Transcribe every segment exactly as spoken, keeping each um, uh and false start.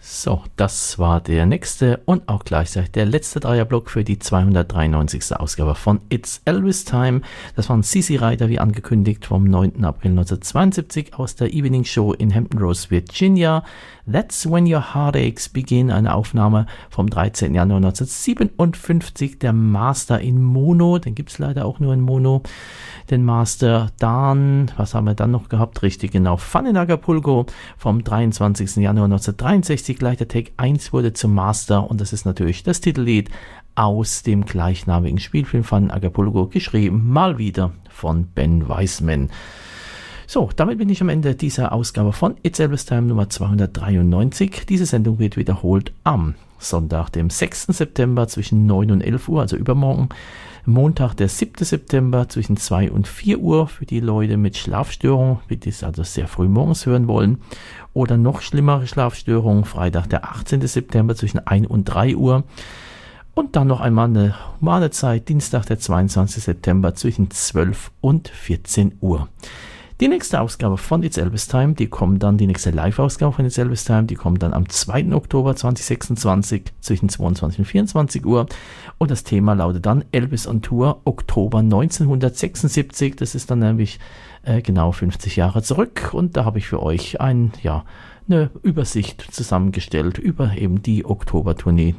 So, das war der nächste und auch gleichzeitig der letzte Dreierblock für die zweihundertdreiundneunzigste Ausgabe von It's Elvis Time. Das waren C C Rider, wie angekündigt, vom neunten April neunzehnhundertzweiundsiebzig aus der Evening Show in Hampton Roads, Virginia. That's When Your Heartaches Begin, eine Aufnahme vom dreizehnten Januar neunzehnhundertsiebenundfünfzig. Der Master in Mono, den gibt es leider auch nur in Mono. Den Master dann, was haben wir dann noch gehabt? Richtig, genau, Fun in Acapulco vom dreiundzwanzigsten Januar neunzehnhundertdreiundsechzig. Gleich der Take eins wurde zum Master und das ist natürlich das Titellied aus dem gleichnamigen Spielfilm Fun in Acapulco, geschrieben mal wieder von Ben Weisman. So, damit bin ich am Ende dieser Ausgabe von It's Elvis Time Nummer zweihundertdreiundneunzig. Diese Sendung wird wiederholt am Sonntag, dem sechsten September zwischen neun und elf Uhr, also übermorgen. Montag, der siebten September zwischen zwei und vier Uhr für die Leute mit Schlafstörungen, die es also sehr früh morgens hören wollen. Oder noch schlimmere Schlafstörungen, Freitag, der achtzehnten September zwischen ein und drei Uhr. Und dann noch einmal eine humane Zeit, Dienstag, der zweiundzwanzigsten September zwischen zwölf und vierzehn Uhr. Die nächste Ausgabe von It's Elvis Time, die kommt dann, die nächste Live-Ausgabe von It's Elvis Time, die kommt dann am zweiten Oktober zweitausendsechsundzwanzig zwischen zweiundzwanzig und vierundzwanzig Uhr. Und das Thema lautet dann Elvis on Tour Oktober neunzehnhundertsechsundsiebzig. Das ist dann nämlich äh, genau fünfzig Jahre zurück. Und da habe ich für euch ein, ja, eine Übersicht zusammengestellt über eben die Oktobertournee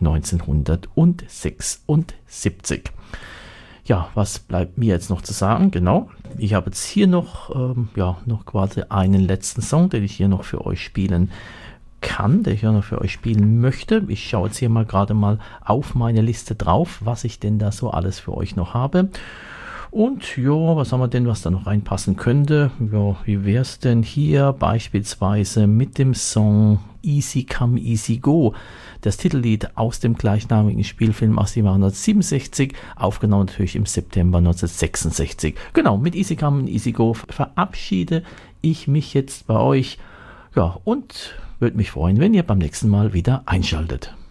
neunzehnhundertsechsundsiebzig. Ja, was bleibt mir jetzt noch zu sagen? Genau, ich habe jetzt hier noch, ähm, ja, noch quasi einen letzten Song, den ich hier noch für euch spielen kann, den ich hier noch für euch spielen möchte. Ich schaue jetzt hier mal gerade mal auf meine Liste drauf, was ich denn da so alles für euch noch habe. Und ja, was haben wir denn, was da noch reinpassen könnte? Ja, wie wäre es denn hier beispielsweise mit dem Song Easy Come Easy Go? Das Titellied aus dem gleichnamigen Spielfilm aus dem Jahr neunzehnhundertsiebenundsechzig, aufgenommen natürlich im September neunzehnhundertsechsundsechzig. Genau, mit Easy Come and Easy Go verabschiede ich mich jetzt bei euch. Ja, und würde mich freuen, wenn ihr beim nächsten Mal wieder einschaltet.